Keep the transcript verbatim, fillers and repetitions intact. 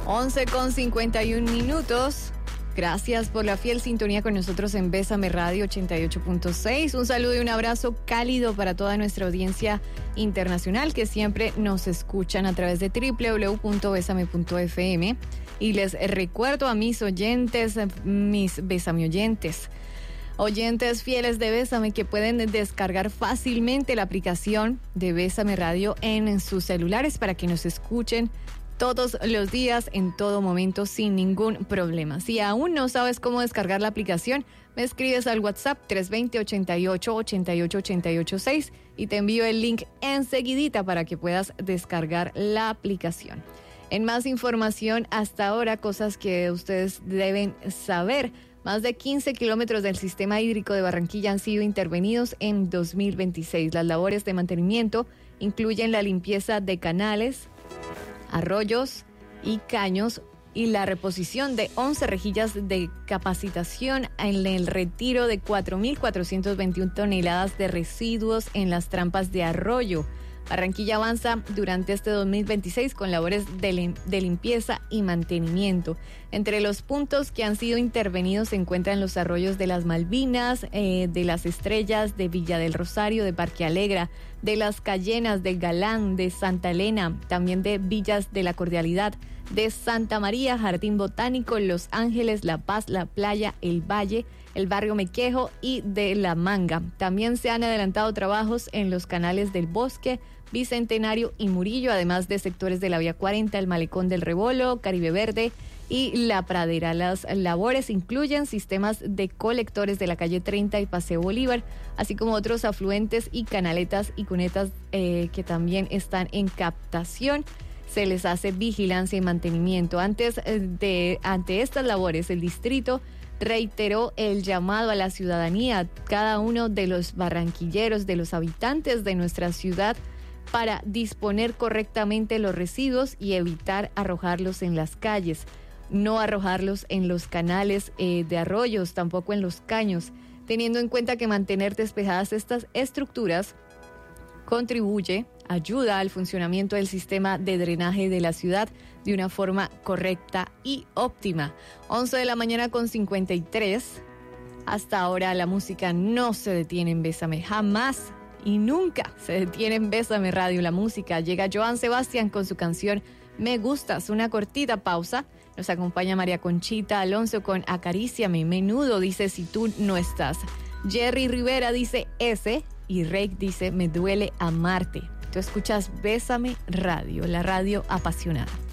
once con cincuenta y un minutos. Gracias por la fiel sintonía con nosotros en Bésame Radio ochenta y ocho punto seis. Un saludo y un abrazo cálido para toda nuestra audiencia internacional que siempre nos escuchan a través de doble u doble u doble u punto bésame punto efe eme. Y les recuerdo a mis oyentes, mis Bésame oyentes, oyentes fieles de Bésame, que pueden descargar fácilmente la aplicación de Bésame Radio en sus celulares para que nos escuchen todos los días, en todo momento, sin ningún problema. Si aún no sabes cómo descargar la aplicación, me escribes al WhatsApp tres dos cero, ochenta y ocho, ochenta y ocho, ochenta y ocho seis y te envío el link enseguidita para que puedas descargar la aplicación. En más información, hasta ahora, cosas que ustedes deben saber. Más de quince kilómetros del sistema hídrico de Barranquilla han sido intervenidos en dos mil veintiséis. Las labores de mantenimiento incluyen la limpieza de canales, arroyos y caños y la reposición de once rejillas de capacitación en el retiro de cuatro mil cuatrocientas veintiuna toneladas de residuos en las trampas de arroyo. Barranquilla avanza durante este dos mil veintiséis con labores de, lim- de limpieza y mantenimiento. Entre los puntos que han sido intervenidos se encuentran los arroyos de las Malvinas, eh, de las Estrellas, de Villa del Rosario, de Parque Alegra, de las Cayenas, de Galán, de Santa Elena, también de Villas de la Cordialidad, de Santa María, Jardín Botánico, Los Ángeles, La Paz, La Playa, El Valle, el barrio Mequejo y de La Manga. También se han adelantado trabajos en los canales del Bosque, Bicentenario y Murillo, además de sectores de la Vía cuarenta, el Malecón del Rebolo, Caribe Verde y La Pradera. Las labores incluyen sistemas de colectores de la calle treinta y Paseo Bolívar, así como otros afluentes y canaletas y cunetas eh, que también están en captación. Se les hace vigilancia y mantenimiento. Antes de, ante estas labores, el distrito reiteró el llamado a la ciudadanía, cada uno de los barranquilleros, de los habitantes de nuestra ciudad, para disponer correctamente los residuos y evitar arrojarlos en las calles, no arrojarlos en los canales eh, de arroyos, tampoco en los caños, teniendo en cuenta que mantener despejadas estas estructuras contribuye, ayuda al funcionamiento del sistema de drenaje de la ciudad de una forma correcta y óptima. once de la mañana con cincuenta y tres. Hasta ahora la música no se detiene en Bésame, jamás y nunca se detiene en Bésame Radio. La música llega Joan Sebastián con su canción Me Gustas, una cortita pausa. Nos acompaña María Conchita Alonso con Acaríciame. Menudo dice Si tú no estás. Jerry Rivera dice Ese. Y Rake dice Me duele amarte. Tú escuchas Bésame Radio, la radio apasionada.